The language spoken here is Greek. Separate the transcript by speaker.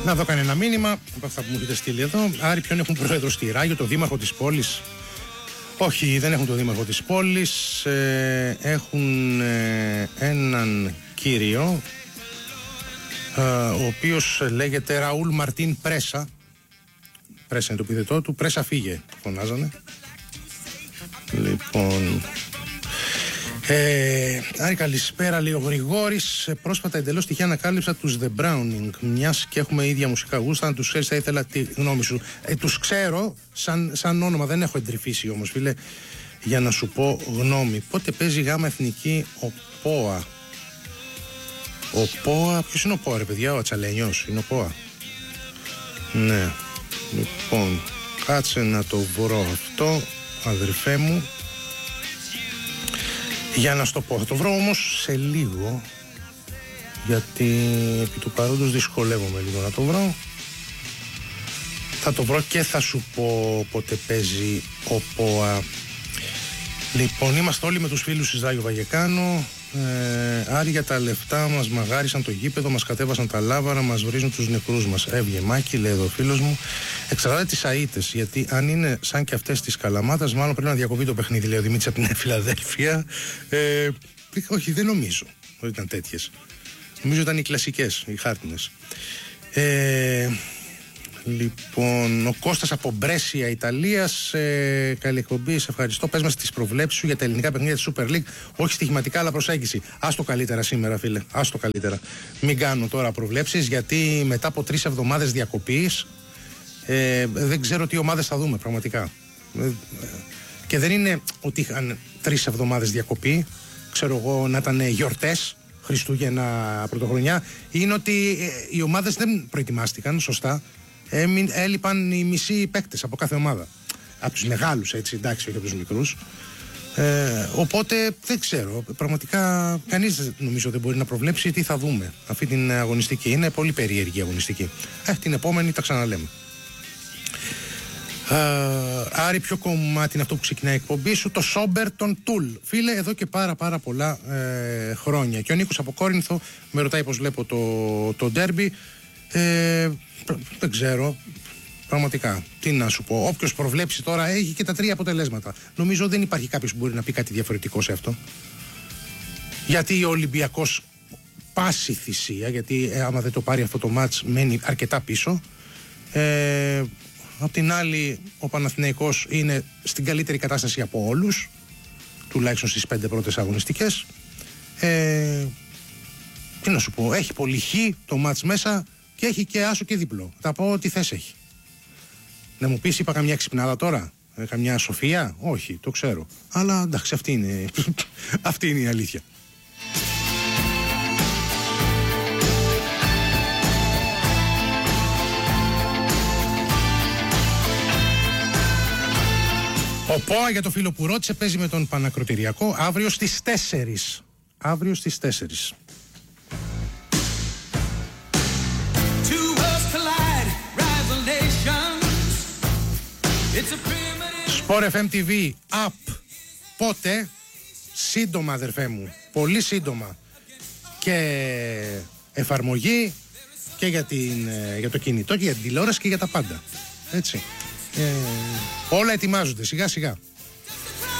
Speaker 1: Να δω κανένα μήνυμα από αυτά που μου έχετε στείλει εδώ. Άρη, ποιον έχουν πρόεδρο στη Ράγιο, το δήμαρχο της πόλης? Όχι, δεν έχουν το δήμαρχο της πόλης. Έχουν έναν κύριο, ο οποίος λέγεται Ραούλ Μαρτίν Πρέσα. Πρέσα είναι το επίθετό του. Πρέσα φύγε, φωνάζανε. Λοιπόν, Άρη, καλησπέρα, λέει ο Γρηγόρης. Πρόσφατα εντελώς τυχαία ανακάλυψα τους The Browning. Μιας και έχουμε ίδια μουσικά γούστα, να τους ξέρεις, θα ήθελα τη γνώμη σου. Τους ξέρω σαν όνομα, δεν έχω εντρυφήσει όμως, φίλε, για να σου πω γνώμη. Πότε παίζει Γάμα Εθνική ο ΠΟΑ? Ο ΠΟΑ, ποιος είναι ο ΠΟΑ, ρε παιδιά? Ο Ατσαλένιος είναι ο ΠΟΑ? Ναι, λοιπόν, κάτσε να το βρω αυτό, αδερφέ μου, για να σου το πω. Θα το βρω όμως σε λίγο, γιατί επί του παρόντος δυσκολεύομαι λίγο να το βρω. Θα το βρω και θα σου πω πότε παίζει ο ΠΟΑ. Λοιπόν, είμαστε όλοι με τους φίλους της Ράγιο Βαγεκάνο. Άρη, για τα λεφτά μας μαγάρισαν το γήπεδο, μας κατέβασαν τα λάβαρα, μας βρίζουν τους νεκρούς μας. Έβγε Μάκη, λέει εδώ ο φίλος μου. Εξαρτάται τις αίτες, γιατί αν είναι σαν και αυτές τις Καλαμάτας, μάλλον πρέπει να διακοπεί το παιχνίδι, λέει ο Δημήτρης από την Φιλαδέλφια. Όχι, δεν νομίζω ότι ήταν τέτοιες. Νομίζω ήταν οι κλασικές, οι χάρτινες. Λοιπόν, ο Κώστας από Μπρέσια, Ιταλίας. Καλή εκπομπή, σε ευχαριστώ. Πες μας τις προβλέψεις σου για τα ελληνικά παιχνίδια της Super League. Όχι στοιχηματικά, αλλά προσέγγιση. Άστο καλύτερα σήμερα, φίλε. Άστο καλύτερα. Μην κάνω τώρα προβλέψεις, γιατί μετά από 3 εβδομάδες διακοπής δεν ξέρω τι ομάδες θα δούμε πραγματικά. Και δεν είναι ότι είχαν 3 εβδομάδες διακοπή, ξέρω εγώ, να ήταν γιορτές, Χριστούγεννα, Πρωτοχρονιά. Είναι ότι οι ομάδες δεν προετοιμάστηκαν σωστά. Έλειπαν οι μισοί παίκτες από κάθε ομάδα. Από τους μεγάλους, έτσι, εντάξει, όχι από τους μικρούς. Οπότε δεν ξέρω. Πραγματικά κανείς νομίζω δεν μπορεί να προβλέψει τι θα δούμε αυτή την αγωνιστική. Είναι πολύ περίεργη αγωνιστική. Την επόμενη τα ξαναλέμε. Άρη, ποιο κομμάτι είναι αυτό που ξεκινάει η εκπομπή σου? Το Σόμπερ των Τουλ. Φίλε, εδώ και πάρα πολλά χρόνια. Και ο Νίκος από Κόρινθο με ρωτάει πως βλέπω το ντέρμπι. Δεν ξέρω. Πραγματικά, τι να σου πω. Όποιος προβλέψει τώρα έχει και τα 3 αποτελέσματα. Νομίζω δεν υπάρχει κάποιος που μπορεί να πει κάτι διαφορετικό σε αυτό. Γιατί ο Ολυμπιακός πάση θυσία, γιατί άμα δεν το πάρει αυτό το μάτς μένει αρκετά πίσω. Απ' την άλλη, ο Παναθηναϊκός είναι στην καλύτερη κατάσταση από όλους, τουλάχιστον στις 5 πρώτες αγωνιστικές. Τι να σου πω, έχει πολύ χ το μάτς μέσα και έχει και άσο και διπλό. Θα πω τι θες έχει. Να μου πεις, είπα καμιά ξυπνάδα τώρα, καμιά σοφία? Όχι, το ξέρω. Αλλά εντάξει, αυτή είναι η αλήθεια. Ο ΠΟΑ, για το φίλο που ρώτησε, παίζει με τον Πανακροτηριακό αύριο στις 4. Αύριο στις 4. Sport FM TV app. Πότε? Σύντομα, αδερφέ μου. Πολύ σύντομα. Και εφαρμογή και για το κινητό και για την τηλεόραση και για τα πάντα. Έτσι. Όλα ετοιμάζονται σιγά σιγά.